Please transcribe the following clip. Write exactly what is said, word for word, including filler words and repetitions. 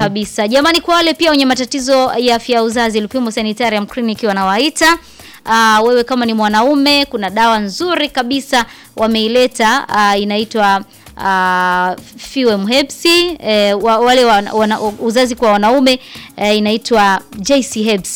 kabisa. Jamani, kwa wale pia wenye matatizo ya afya ya uzazi, Lupimo Sanitarium Clinic wanawaita. Uh, wewe kama ni mwanaume, kuna dawa nzuri kabisa wameileta, uh, inaitwa uh, Fewem Hepsi, eh, wale wana, wana, uzazi kwa wanaume, eh, inaitwa J C Hepsi.